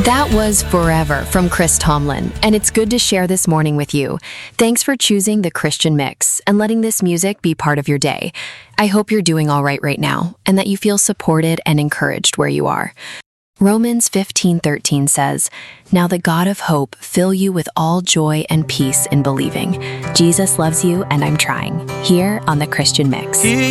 That was Forever from Chris Tomlin, and it's good to share this morning with you. Thanks for choosing the Christian Mix and letting this music be part of your day. I hope you're doing all right now, and that you feel supported and encouraged where you are. Romans 15:13 says, "Now the God of hope fill you with all joy and peace in believing." Jesus loves you, and I'm trying. Here on the Christian Mix.